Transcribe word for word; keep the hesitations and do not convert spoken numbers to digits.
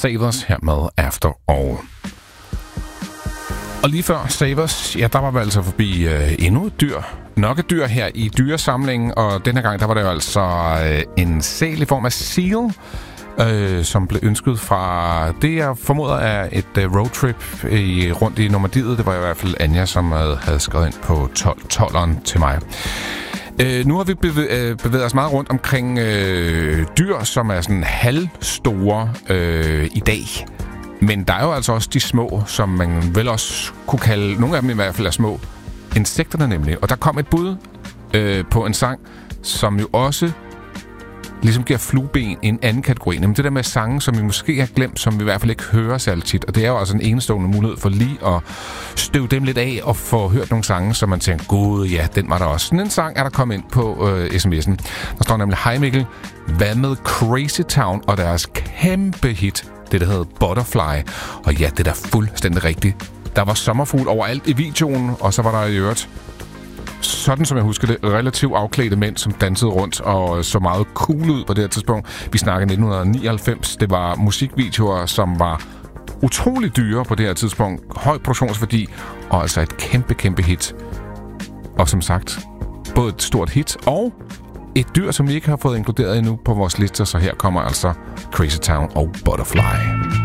Savers her med After All. Og lige før Savers, ja, der var vi altså forbi øh, endnu et dyr. Nok et dyr her i dyresamlingen, og denne gang, der var det jo altså øh, en sæl i form af seal, øh, som blev ønsket fra det, jeg formoder er et øh, roadtrip i, rundt i Normandiet. Det var i hvert fald Anja, som øh, havde skrevet ind på tolveren til mig. Øh, nu har vi bevæ- øh, bevæget os meget rundt omkring øh, dyr, som er sådan halvstore øh, i dag. Men der er jo altså også de små, som man vel også kunne kalde, nogle af dem i hvert fald er små, insekterne nemlig. Og der kom et bud øh, på en sang, som jo også ligesom giver flueben en anden kategori. Nemlig det der med sange, som vi måske har glemt, som vi i hvert fald ikke hører særlig tit. Og det er jo altså en enestående mulighed for lige at støve dem lidt af og få hørt nogle sange, som man tænker, gud ja, den var der også. Sådan en sang er der kommet ind på øh, sms'en. Der står nemlig, hej Mikkel, hvad med Crazy Town og deres kæmpe hit, det der hedder Butterfly. Og ja, det er da fuldstændig rigtigt. Der var sommerfugl overalt i videoen, og så var der i øvrigt, sådan som jeg husker det, relativt afklædte mænd, som dansede rundt og så meget cool ud på det her tidspunkt. Vi snakker nitten nioghalvfems. Det var musikvideoer, som var utrolig dyre på det her tidspunkt. Høj produktionsværdi, og altså et kæmpe, kæmpe hit. Og som sagt, både et stort hit og et dyr, som vi ikke har fået inkluderet endnu på vores lister. Så her kommer altså Crazy Town og Butterfly.